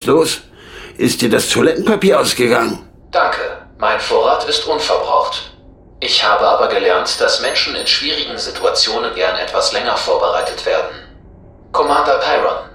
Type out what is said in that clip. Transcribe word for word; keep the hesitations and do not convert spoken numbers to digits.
los? Ist dir das Toilettenpapier ausgegangen? Danke, mein Vorrat ist unverbraucht. Ich habe aber gelernt, dass Menschen in schwierigen Situationen gern etwas länger vorbereitet werden. Commander Pyron,